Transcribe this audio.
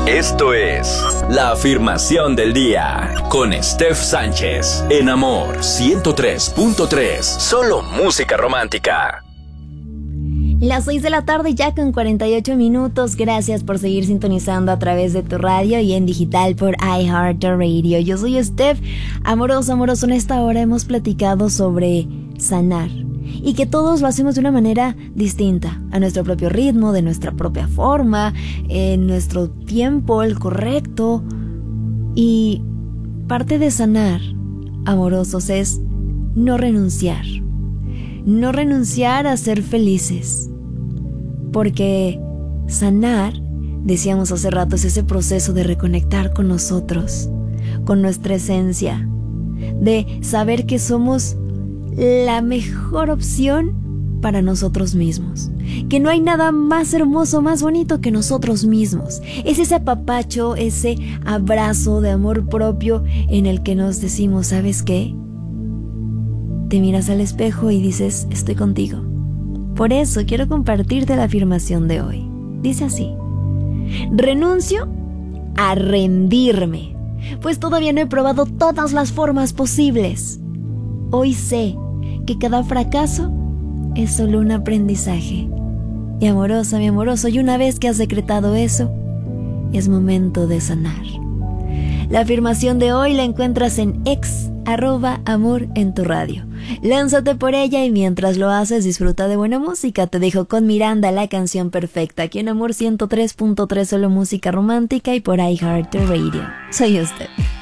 Esto es La Afirmación del Día con Steph Sánchez en Amor 103.3. Solo música romántica. Las 6 de la tarde ya con 48 minutos. Gracias por seguir sintonizando a través de tu radio y en digital por iHeartRadio. Yo soy Steph. Amoroso, en esta hora hemos platicado sobre sanar y que todos lo hacemos de una manera distinta, a nuestro propio ritmo, de nuestra propia forma, en nuestro tiempo, el correcto. Y parte de sanar, amorosos, es no renunciar. No renunciar a ser felices. Porque sanar, decíamos hace rato, es ese proceso de reconectar con nosotros, con nuestra esencia, de saber que somos la mejor opción para nosotros mismos, que no hay nada más hermoso, más bonito que nosotros mismos. Es ese apapacho, ese abrazo de amor propio en el que nos decimos, ¿sabes qué? Te miras al espejo y dices, estoy contigo. Por eso quiero compartirte la afirmación de hoy. Dice así: renuncio a rendirme, pues todavía no he probado todas las formas posibles. Hoy sé que cada fracaso es solo un aprendizaje. Y amorosa, mi amoroso, y una vez que has decretado eso, es momento de sanar. La afirmación de hoy la encuentras en @amor en tu radio. Lánzate por ella y mientras lo haces disfruta de buena música. Te dejo con Miranda, la canción perfecta, aquí en Amor 103.3, solo música romántica y por iHeartRadio. Soy usted.